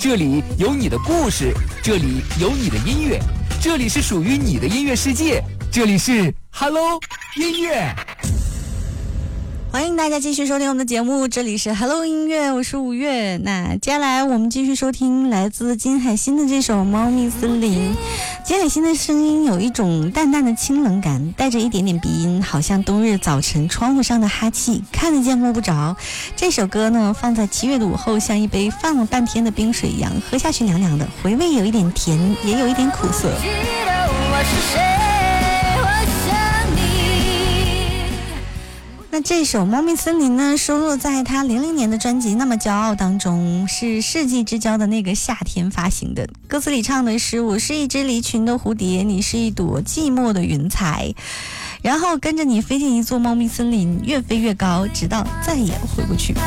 这里有你的故事，这里有你的音乐，这里是属于你的音乐世界，这里是 Hello 音乐。 欢迎大家继续收听我们的节目，这里是 Hello 音乐，我是五月。那接下来我们继续收听来自金海心的这首《猫咪森林》。金海心的声音有一种淡淡的清冷感，带着一点点鼻音，好像冬日早晨窗户上的哈气，看得见摸不着。这首歌呢，放在7月的午后，像一杯放了半天的冰水一样，喝下去凉凉的，回味有一点甜，也有一点苦涩。那这首《猫咪森林》呢，收录在他00年的专辑《那么骄傲》当中，是世纪之交的那个夏天发行的。歌词里唱的是：我是一只离群的蝴蝶，你是一朵寂寞的云彩，然后跟着你飞进一座猫咪森林，越飞越高，直到再也回不去。